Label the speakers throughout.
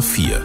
Speaker 1: HR4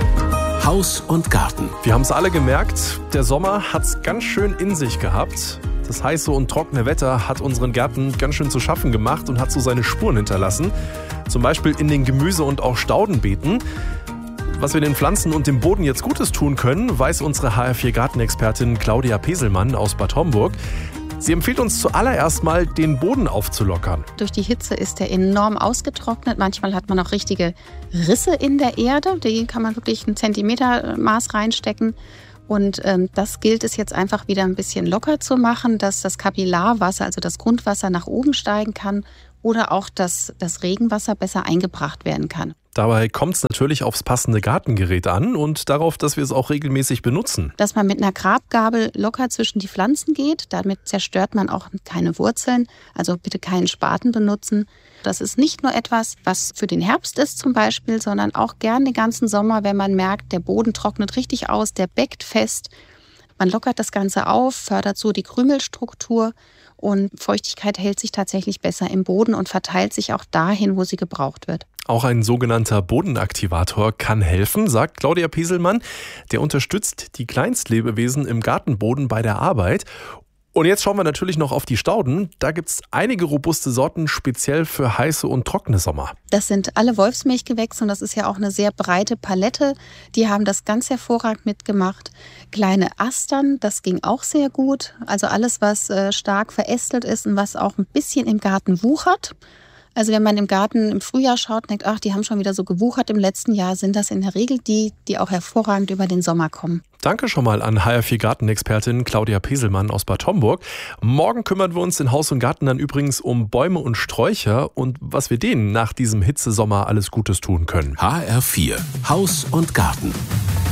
Speaker 1: Haus und Garten.
Speaker 2: Wir haben es alle gemerkt, der Sommer hat es ganz schön in sich gehabt. Das heiße und trockene Wetter hat unseren Gärten ganz schön zu schaffen gemacht und hat so seine Spuren hinterlassen. Zum Beispiel in den Gemüse- und auch Staudenbeeten. Was wir den Pflanzen und dem Boden jetzt Gutes tun können, weiß unsere HR4-Gartenexpertin Claudia Peselmann aus Bad Homburg. Sie empfiehlt uns zuallererst mal, den Boden aufzulockern.
Speaker 3: Durch die Hitze ist er enorm ausgetrocknet. Manchmal hat man auch richtige Risse in der Erde. Die kann man wirklich ein Zentimetermaß reinstecken. Und das gilt es jetzt einfach wieder ein bisschen locker zu machen, dass das Kapillarwasser, also das Grundwasser, nach oben steigen kann oder auch, dass das Regenwasser besser eingebracht werden kann.
Speaker 2: Dabei kommt es natürlich aufs passende Gartengerät an und darauf, dass wir es auch regelmäßig benutzen.
Speaker 3: Dass man mit einer Grabgabel locker zwischen die Pflanzen geht, damit zerstört man auch keine Wurzeln, also bitte keinen Spaten benutzen. Das ist nicht nur etwas, was für den Herbst ist zum Beispiel, sondern auch gern den ganzen Sommer, wenn man merkt, der Boden trocknet richtig aus, der beckt fest. Man lockert das Ganze auf, fördert so die Krümelstruktur und Feuchtigkeit hält sich tatsächlich besser im Boden und verteilt sich auch dahin, wo sie gebraucht wird.
Speaker 2: Auch ein sogenannter Bodenaktivator kann helfen, sagt Claudia Peselmann. Der unterstützt die Kleinstlebewesen im Gartenboden bei der Arbeit. Und jetzt schauen wir natürlich noch auf die Stauden. Da gibt es einige robuste Sorten, speziell für heiße und trockene Sommer.
Speaker 3: Das sind alle Wolfsmilchgewächse und das ist ja auch eine sehr breite Palette. Die haben das ganz hervorragend mitgemacht. Kleine Astern, das ging auch sehr gut. Also alles, was stark verästelt ist und was auch ein bisschen im Garten wuchert. Also wenn man im Garten im Frühjahr schaut und denkt, ach, die haben schon wieder so gewuchert im letzten Jahr, sind das in der Regel die auch hervorragend über den Sommer kommen.
Speaker 2: Danke schon mal an HR4-Gartenexpertin Claudia Peselmann aus Bad Homburg. Morgen kümmern wir uns in Haus und Garten dann übrigens um Bäume und Sträucher und was wir denen nach diesem Hitzesommer alles Gutes tun können.
Speaker 1: HR4 Haus und Garten.